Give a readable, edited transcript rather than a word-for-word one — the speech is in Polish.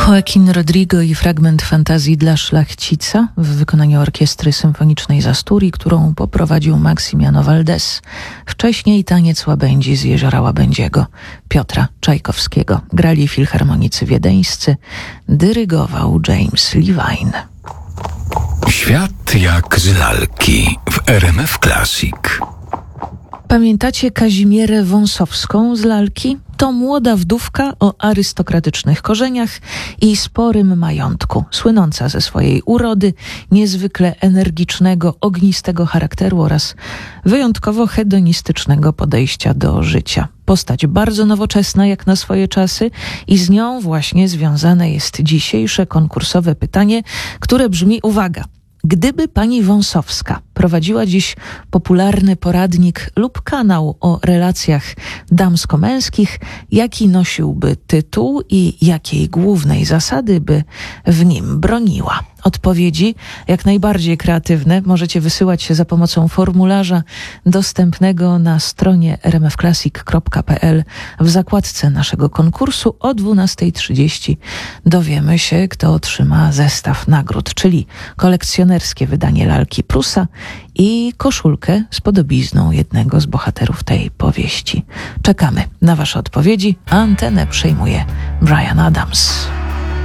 Joaquin Rodrigo i fragment fantazji dla szlachcica w wykonaniu Orkiestry Symfonicznej z Asturii, którą poprowadził Maksimiano Valdés. Wcześniej Taniec łabędzi z Jeziora Łabędziego Piotra Czajkowskiego. Grali filharmonicy wiedeńscy, dyrygował James Levine. Świat jak z lalki w RMF Classic. Pamiętacie Kazimierę Wąsowską z lalki? To młoda wdówka o arystokratycznych korzeniach i sporym majątku, słynąca ze swojej urody, niezwykle energicznego, ognistego charakteru oraz wyjątkowo hedonistycznego podejścia do życia. Postać bardzo nowoczesna jak na swoje czasy i z nią właśnie związane jest dzisiejsze konkursowe pytanie, które brzmi, uwaga, gdyby pani Wąsowska prowadziła dziś popularny poradnik lub kanał o relacjach damsko-męskich, jaki nosiłby tytuł i jakiej głównej zasady by w nim broniła? Odpowiedzi, jak najbardziej kreatywne, możecie wysyłać się za pomocą formularza dostępnego na stronie rmfclassic.pl. W zakładce naszego konkursu o 12:30 dowiemy się, kto otrzyma zestaw nagród, czyli kolekcjonerskie wydanie lalki Prusa i koszulkę z podobizną jednego z bohaterów tej powieści. Czekamy na wasze odpowiedzi, a antenę przejmuje Bryan Adams.